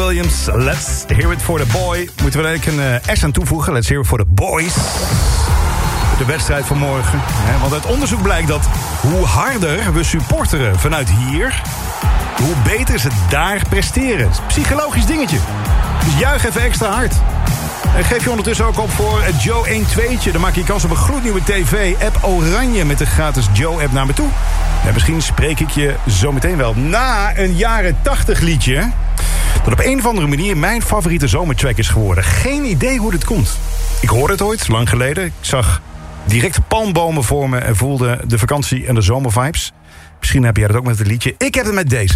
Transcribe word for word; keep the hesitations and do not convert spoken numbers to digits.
Williams, Let's Hear It For The Boy. Moeten we er eigenlijk een S aan toevoegen. Let's Hear It For The Boys. De wedstrijd van morgen. Want uit onderzoek blijkt dat hoe harder we supporteren vanuit hier, hoe beter ze daar presteren. Het is een psychologisch dingetje. Dus juich even extra hard. En geef je ondertussen ook op voor het Joe één tweetje. Dan maak je kans op een gloednieuwe tv. App Oranje met de gratis Joe-app naar me toe. En misschien spreek ik je zo meteen wel na een jaren tachtig liedje, dat op een of andere manier mijn favoriete zomertrack is geworden. Geen idee hoe dit komt. Ik hoorde het ooit, lang geleden. Ik zag direct palmbomen voor me en voelde de vakantie en de zomervibes. Misschien heb jij dat ook met het liedje. Ik heb het met deze.